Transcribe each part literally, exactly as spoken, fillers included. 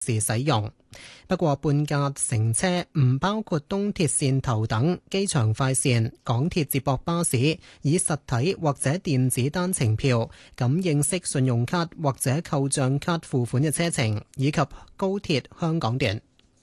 時使用。不過半價乘車唔包括東鐵線頭等機場快線、港鐵接駁巴士、以實體或者電子單程票、感應式信用卡或者扣賬卡付款嘅車程，以及高鐵香港段。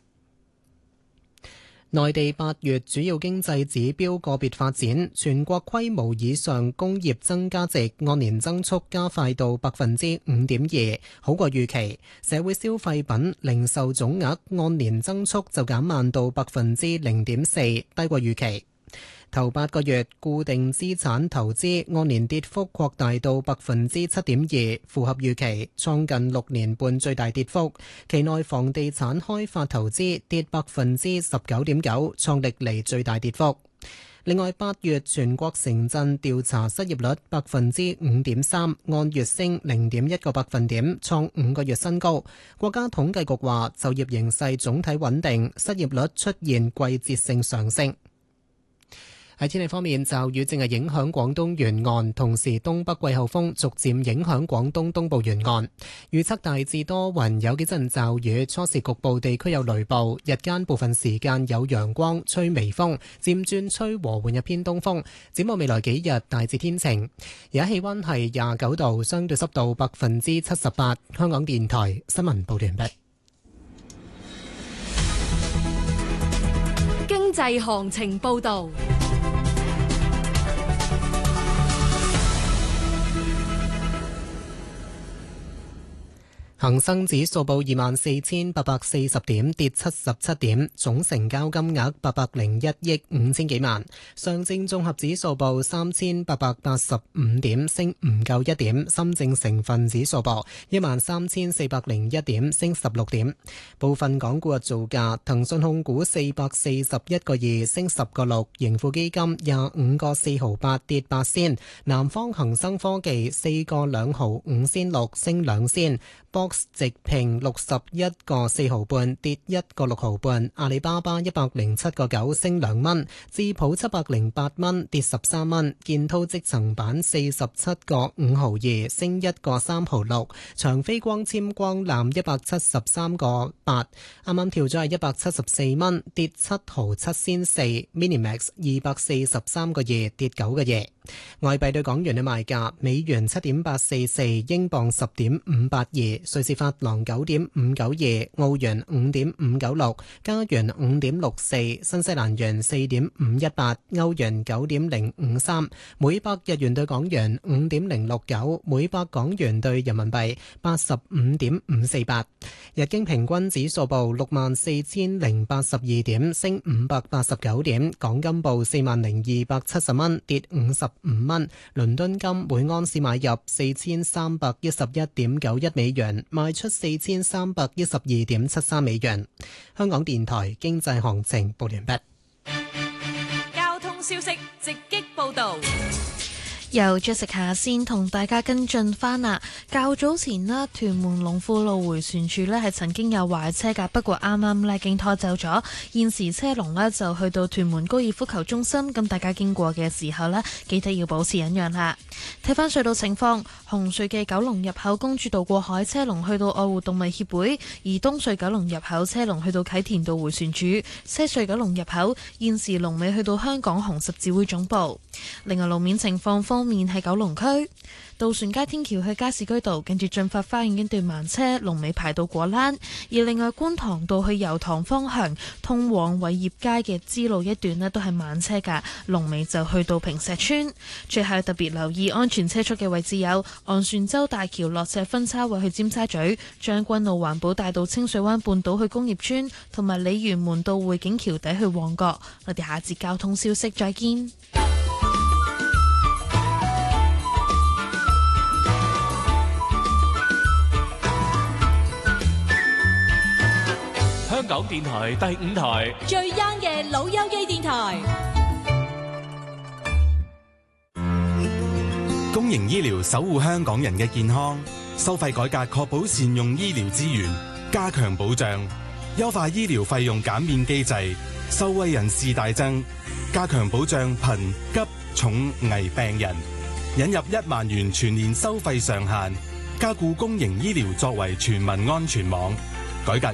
內地八月主要經濟指標個別發展，全國規模以上工業增加值按年增速加快到百分之五點二，好過預期。社會消費品零售總額按年增速就減慢到百分之零點四，低過預期。頭八個月固定資產投資按年跌幅擴大到百分之七點二，符合預期，創近六年半最大跌幅。期內房地產開發投資跌百分之十九點九，創歷嚟最大跌幅。另外，八月全國城鎮調查失業率百分之五點三，按月升零點一個百分點，創五個月新高。國家統計局話，就業形勢總體穩定，失業率出現季節性上升。喺天氣方面，驟雨正係影響廣東沿岸，同時東北季候風逐漸影響廣東東部沿岸。預測大致多雲，有幾陣驟雨，初時局部地區有雷暴，日間部分時間有陽光，吹微風，漸轉吹和緩一偏東風。展望未來幾日，大致天晴。而家氣溫係廿九度，相對濕度百分之七十八。香港電台新聞報完畢。 經濟行情報道。 恒生指數報二萬四千八百四十點，跌七十七點，總成交金額八百零一億五千幾萬。上證綜合指數報三千八百八十五點，升唔夠一點。深證成分指數報一萬三千四百零一點，升十六點。部分港股嘅造價：騰訊控股四百四十一個二，升十個六；盈富基金廿五個四毫八，跌八仙；南方恒生科技四個兩毫五仙六，升兩仙。Box 直平六十一個四毫半，跌一個六毫半。阿里巴巴一百零七個九，升兩蚊。智普七百零八蚊，跌十三蚊。建滔積層板四十七個五毫二，升一個三毫六。長飛光纖光纜一百七十三個八，啱啱跳咗係一百七十四蚊，跌七毫七仙四。Minimax 二百四十三個二，跌九個二。外幣對港元嘅賣價：美元七點八四四，英鎊十點五八二，瑞士法郎九點五九二，澳元五點五九六，加元五點六四，新西蘭元四點五一八，歐元九點零五三，每百日元對港元五點零六九，每百港元對人民幣八十五點五四八。日經平均指數報六萬四千零八十二點，升五百八十九點。港金報四萬零二百七十蚊，跌五十五蚊。倫敦金每盎司買入四千三百一十一點九一美元，賣出四千三百一十二點七三美元。香港電台經濟行情報完畢。 交通消息直擊報道。 由 Jessica 先同大家跟進翻啦。較早前呢，屯門龍富路迴旋處呢係曾經有壞車㗎，不過啱啱呢已經拖走咗。現時車龍呢就去到屯門高爾夫球中心，咁大家經過嘅時候呢，記得要保持忍讓啦。睇翻隧道情況，紅隧嘅九龍入口公主道過海車龍去到愛護動物協會，而東隧九龍入口車龍去到啟田道迴旋處，西隧九龍入口現時龍尾去到香港紅十字會總部。另外路面情況方面係九龍區渡船街天橋去加士居道，跟住進發花園一段慢車，龍尾排到果欄；而另外觀塘道去油塘方向通往偉業街嘅支路一段呢都係慢車㗎，龍尾就去到坪石村。最後特別留意安全車速嘅位置有昂船洲大橋落石分叉位去尖沙咀、將軍澳環保大道清水灣半島去工業村，同埋鯉魚門道匯景橋底去旺角。我哋下節交通消息再見。 香港電台第五台最 young 嘅老友記電台。 公營醫療守護香港人嘅健康，收費改革確保善用醫療資源，加強保障，優化醫療費用減免機制，受惠人士大增，加強保障貧急重危病人，引入一萬元全年收費上限，加固公營醫療作為全民安全網，改革